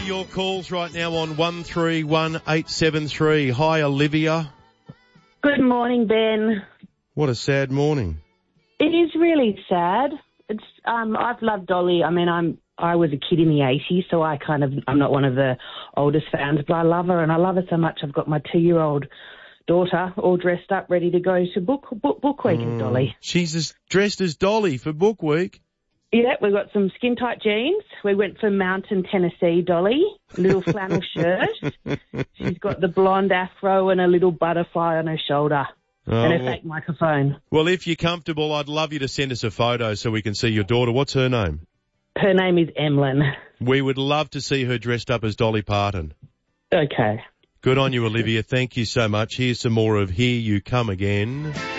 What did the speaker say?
Your calls right now on 131873. Hi, Olivia. Good morning, Ben. What a sad morning. It is really sad. It's I've loved Dolly. I mean, I was a kid in the 80s, so I'm not one of the oldest fans, but I love her, and I love her so much. I've got my 2-year-old daughter all dressed up, ready to go to book week with Dolly. She's dressed as Dolly for book week. Yeah, we've got some skin-tight jeans. We went for Mountain Tennessee Dolly, little flannel shirt. She's got the blonde afro and a little butterfly on her shoulder and a fake microphone. Well, if you're comfortable, I'd love you to send us a photo so we can see your daughter. What's her name? Her name is Emlyn. We would love to see her dressed up as Dolly Parton. Okay. Good on you, Olivia. Thank you so much. Here's some more of Here You Come Again.